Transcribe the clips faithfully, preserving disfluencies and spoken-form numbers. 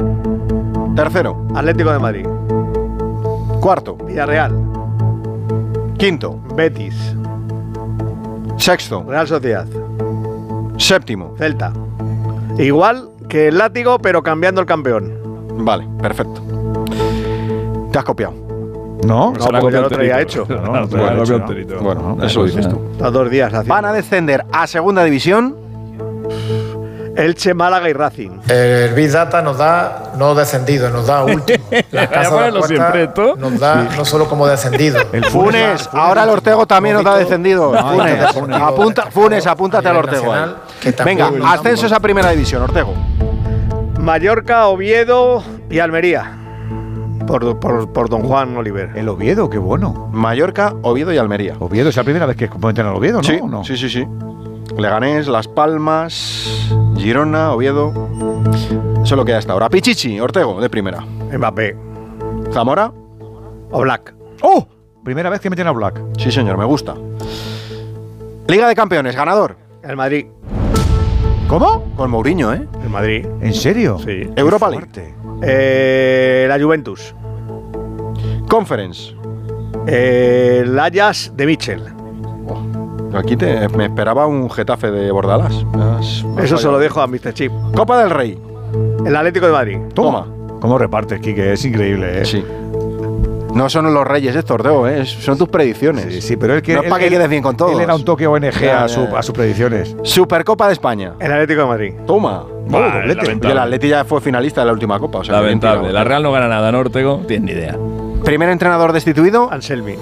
Tercero. Atlético de Madrid. Cuarto. Villarreal. Quinto. Betis. Sexto. Real Sociedad. Séptimo. Celta. Igual que el látigo, pero cambiando el campeón. Vale, perfecto. Te has copiado. No, no, porque ya lo traía hecho. No, no, no, bueno, hecho, no. Bueno, no, eso lo dices tú. Los dos días haciendo. Van a descender a segunda división Elche, Málaga y Racing. El Big Data nos da no descendido, nos da último. La casa de la nos da no solo como descendido. El Funes, ahora el Ortego también nos da descendido. No, Funes, Funes, apunta, Funes, apúntate al Ortego. Venga, ascensos a primera división, Ortego. Mallorca, Oviedo y Almería. Por, por, por don Juan Oliver. El Oviedo, qué bueno. Mallorca, Oviedo y Almería. Oviedo es la primera vez que cometen al Oviedo, ¿no? Sí, ¿no? sí, sí, sí. Leganés, Las Palmas, Girona, Oviedo. Eso es lo que hay hasta ahora. Pichichi, Ortego, de primera. Mbappé. Zamora. Oblak. ¡Oh! Primera vez que meten a Oblak. Sí, señor, me gusta. Liga de Campeones, ganador. El Madrid. ¿Cómo? Con Mourinho, ¿eh? El Madrid. ¿En serio? Sí. Europa League. Eh, la Juventus. Conference. Eh, el Ajax de Michel. Oh, aquí te, me esperaba un Getafe de Bordalás. Has, has Eso se fallado. lo dejo a mister Chip. Copa del Rey. El Atlético de Madrid. Toma. ¿Cómo repartes, Quique? Es increíble, ¿eh? Sí. No son los reyes estos, Ortego, ¿eh? Son tus predicciones. Sí, sí, pero él que. No es para que él, quedes bien con todos. Él era un toque O N G Ya, a, su, ya. a sus predicciones. Supercopa de España. El Atlético de Madrid. Toma. Vale, Oh, y el Atleti ya fue finalista de la última copa. O sea, lamentable. La Real no gana nada, ¿no, Ortego? Tienes ni idea. Primer entrenador destituido. Anselmi.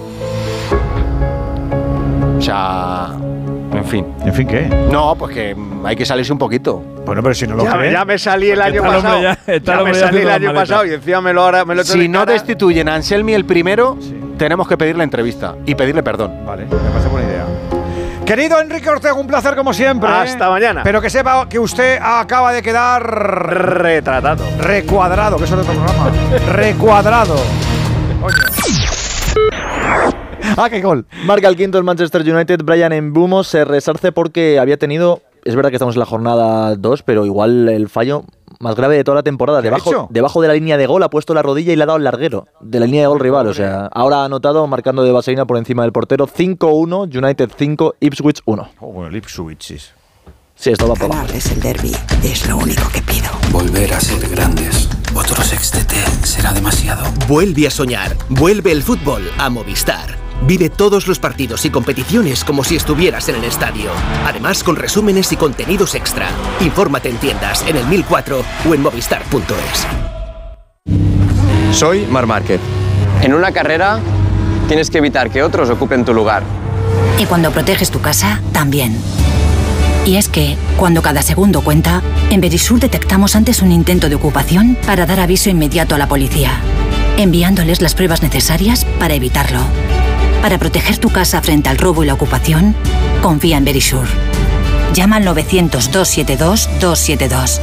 O sea, en fin. ¿En fin qué? No, pues que hay que salirse un poquito. Bueno, pero si no lo Ya, crees. ya me salí el año está el hombre pasado. ya- está el Ya hombre me ya salí el haciendo año las maletas. pasado y encima me lo, ahora, me lo echo Si en no cara. destituyen a Anselmi el primero, tenemos que pedirle entrevista y pedirle perdón. Vale, me parece buena idea. Querido Enrique Ortega, un placer como siempre. Hasta ¿eh? mañana. Pero que sepa que usted acaba de quedar retratado. Recuadrado, que eso es otro programa. Recuadrado. Coño. Ah, qué gol. Marca el quinto el Manchester United. Brian Mbeumo se resarce porque había tenido, es verdad que estamos en la jornada dos, pero igual el fallo más grave de toda la temporada. Debajo, debajo de la línea de gol ha puesto la rodilla y le ha dado el larguero de la línea de gol rival. O sea, ahora ha anotado marcando de vaselina por encima del portero. cinco uno, United cinco, Ipswich uno. Oh, bueno, el Ipswich, sí. Sí, esto va por Ganar es el derbi, es lo único que pido. Volver a ser grandes. Otro sextete será demasiado. Vuelve a soñar. Vuelve el fútbol a Movistar. Vive todos los partidos y competiciones como si estuvieras en el estadio. Además, con resúmenes y contenidos extra. Infórmate en tiendas, en el mil cuatro o en movistar punto es. Soy Marc Márquez. En una carrera tienes que evitar que otros ocupen tu lugar. Y cuando proteges tu casa, también. Y es que, cuando cada segundo cuenta, en Verisur detectamos antes un intento de ocupación para dar aviso inmediato a la policía, enviándoles las pruebas necesarias para evitarlo. Para proteger tu casa frente al robo y la ocupación, confía en Verisur. Llama al novecientos, doscientos setenta y dos, doscientos setenta y dos.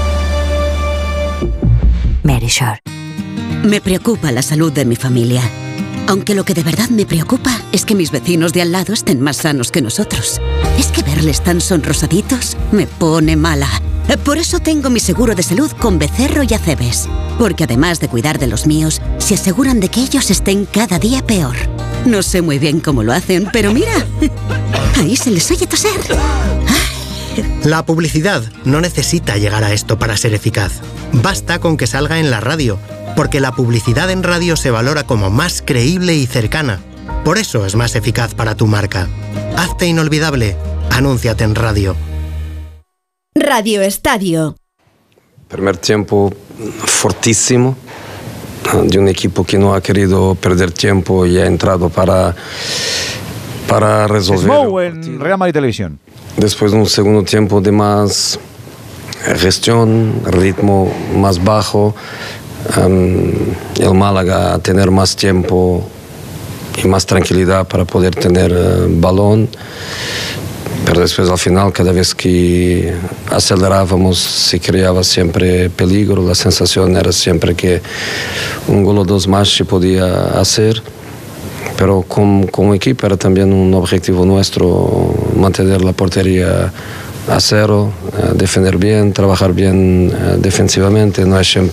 Verisur. Me preocupa la salud de mi familia. Aunque lo que de verdad me preocupa es que mis vecinos de al lado estén más sanos que nosotros. Es que verles tan sonrosaditos me pone mala. Por eso tengo mi seguro de salud con Becerro y Acebes. Porque además de cuidar de los míos, se aseguran de que ellos estén cada día peor. No sé muy bien cómo lo hacen, pero mira, ahí se les oye toser. La publicidad no necesita llegar a esto para ser eficaz. Basta con que salga en la radio, porque la publicidad en radio se valora como más creíble y cercana. Por eso es más eficaz para tu marca. Hazte inolvidable. Anúnciate en radio. Radio Estadio. Primer tiempo fortísimo, de un equipo que no ha querido perder tiempo y ha entrado para, para resolver. Smough en Real Madrid Televisión. Después de un segundo tiempo de más gestión, ritmo más bajo, um, el Málaga a tener más tiempo y más tranquilidad para poder tener uh, balón. Pero después al final, cada vez que acelerábamos, se creaba siempre peligro. La sensación era siempre que un gol o dos más se podía hacer. Pero como, como equipo era también un objetivo nuestro mantener la portería a cero, defender bien, trabajar bien defensivamente. No es siempre